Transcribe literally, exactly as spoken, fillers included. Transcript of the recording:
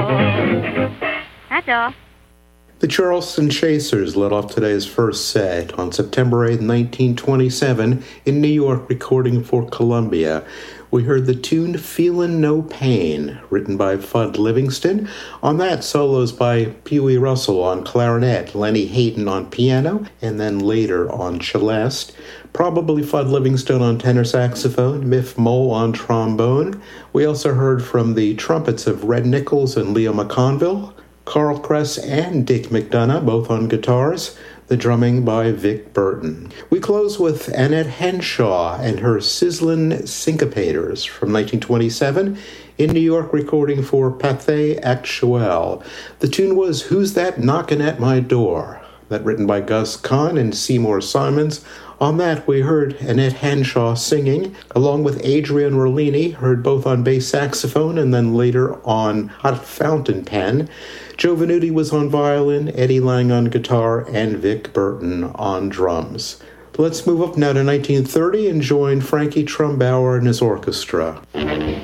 That's all. The Charleston Chasers led off today's first set on September eighth, nineteen twenty-seven, in New York, recording for Columbia. We heard the tune Feelin' No Pain, written by Fudd Livingston. On that, solos by Pee Wee Russell on clarinet, Lenny Hayden on piano, and then later on celeste. Probably Fudd Livingston on tenor saxophone, Miff Mole on trombone. We also heard from the trumpets of Red Nichols and Leo McConville, Carl Kress and Dick McDonough, both on guitars, the drumming by Vic Burton. We close with Annette Henshaw and her Sizzlin' Syncopators from nineteen twenty-seven, in New York, recording for Pathé Actuelle. The tune was Who's That Knockin' at My Door? That written by Gus Kahn and Seymour Simons. On that, we heard Annette Henshaw singing, along with Adrian Rollini, heard both on bass saxophone and then later on hot fountain pen. Joe Venuti was on violin, Eddie Lang on guitar, and Vic Burton on drums. Let's move up now to nineteen thirty and join Frankie Trumbauer and his orchestra.